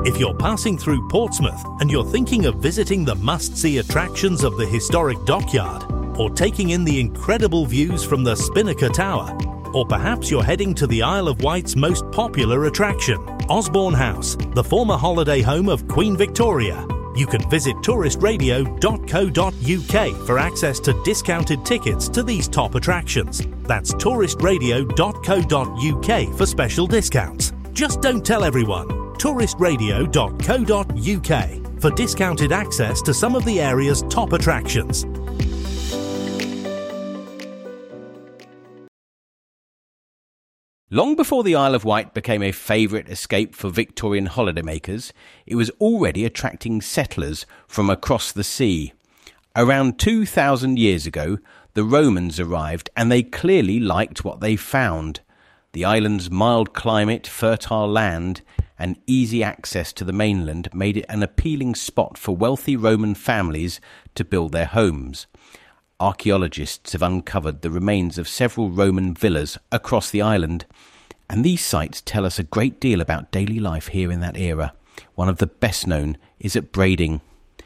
If you're passing through Portsmouth and you're thinking of visiting the must-see attractions of the historic dockyard, or taking in the incredible views from the Spinnaker Tower, or perhaps you're heading to the Isle of Wight's most popular attraction, Osborne House, the former holiday home of Queen Victoria, you can visit touristradio.co.uk for access to discounted tickets to these top attractions. That's touristradio.co.uk for special discounts. Just don't tell everyone. touristradio.co.uk for discounted access to some of the area's top attractions. Long before the Isle of Wight became a favourite escape for Victorian holidaymakers, it was already attracting settlers from across the sea. Around 2,000 years ago, the Romans arrived and they clearly liked what they found. The island's mild climate, fertile land and easy access to the mainland made it an appealing spot for wealthy Roman families to build their homes. Archaeologists have uncovered the remains of several Roman villas across the island, and these sites tell us a great deal about daily life here in that era. One of the best known is at Brading.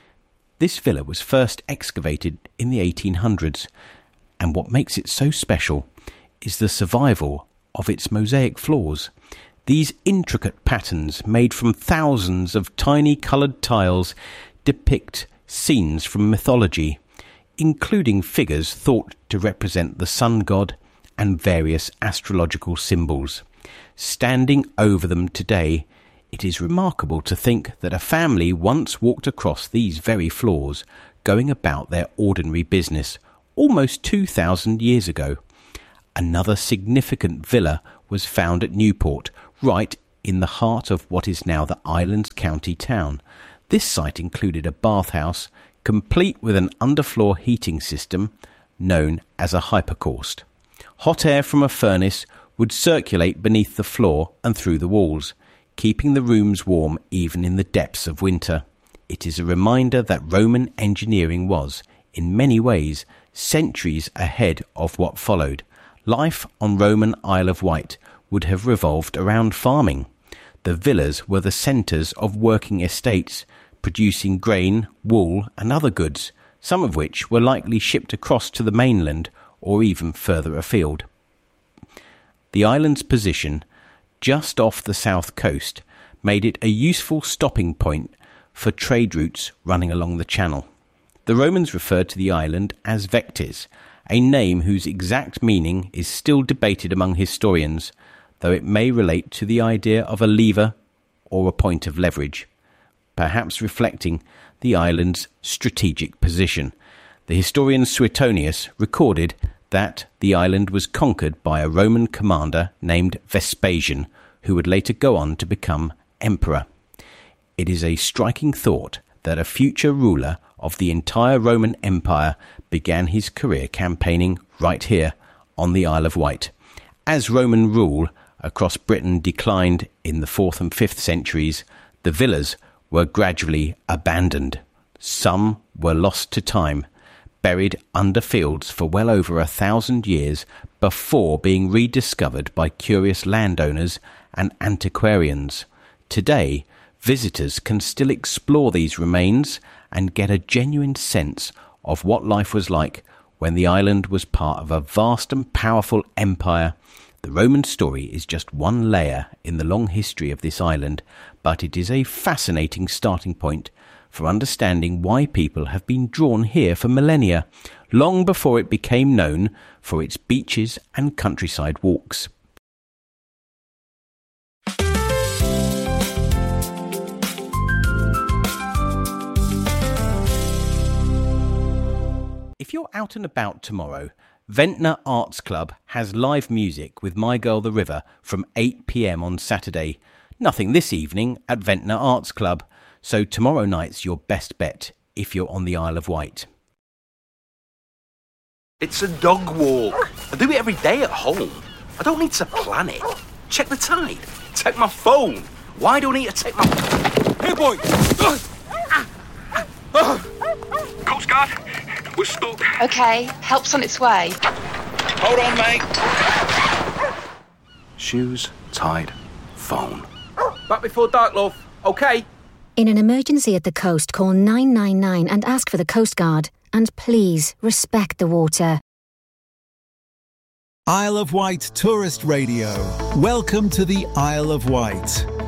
This villa was first excavated in the 1800s, and what makes it so special is the survival of its mosaic floors. These intricate patterns, made from thousands of tiny coloured tiles, depict scenes from mythology, including figures thought to represent the sun god and various astrological symbols. Standing over them today, it is remarkable to think that a family once walked across these very floors, going about their ordinary business, almost 2,000 years ago. Another significant villa was found at Newport, right in the heart of what is now the island's county town. This site included a bathhouse, complete with an underfloor heating system known as a hypocaust. Hot air from a furnace would circulate beneath the floor and through the walls, keeping the rooms warm even in the depths of winter. It is a reminder that Roman engineering was, in many ways, centuries ahead of what followed. Life on Roman Isle of Wight would have revolved around farming. The villas were the centres of working estates, producing grain, wool and other goods, some of which were likely shipped across to the mainland or even further afield. The island's position, just off the south coast, made it a useful stopping point for trade routes running along the channel. The Romans referred to the island as Vectis, a name whose exact meaning is still debated among historians, though it may relate to the idea of a lever or a point of leverage, perhaps reflecting the island's strategic position. The historian Suetonius recorded that the island was conquered by a Roman commander named Vespasian, who would later go on to become emperor. It is a striking thought that a future ruler of the entire Roman Empire began his career campaigning right here on the Isle of Wight. As Roman rule across Britain declined in the 4th and 5th centuries, the villas were gradually abandoned. Some were lost to time, buried under fields for well over 1,000 years before being rediscovered by curious landowners and antiquarians. Today, visitors can still explore these remains and get a genuine sense of what life was like when the island was part of a vast and powerful empire. The Roman story is just one layer in the long history of this island, but it is a fascinating starting point for understanding why people have been drawn here for millennia, long before it became known for its beaches and countryside walks. If you're out and about tomorrow, Ventnor Arts Club has live music with My Girl the River from 8 p.m. on Saturday. Nothing this evening at Ventnor Arts Club, so tomorrow night's your best bet if you're on the Isle of Wight. It's a dog walk. I do it every day at home. I don't need to plan it. Check the tide. Take my phone. Why do I need to take my... Hey, boy! Coast Guard, we're stuck. OK, help's on its way. Hold on, mate. Shoes, tide, phone. Back before dark, love. Okay. In an emergency at the coast, call 999 and ask for the Coast Guard. And please, respect the water. Isle of Wight Tourist Radio. Welcome to the Isle of Wight.